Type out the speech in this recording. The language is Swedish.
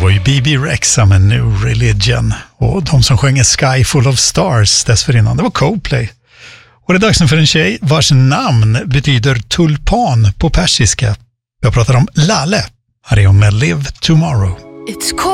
var ju B.B. Rexa med New Religion. Och de som sjöng Sky Full of Stars dessförinnan, det var Coldplay. Och det är dags för en tjej vars namn betyder tulpan på persiska. Jag pratar om Lale. Här är hon med Live Tomorrow.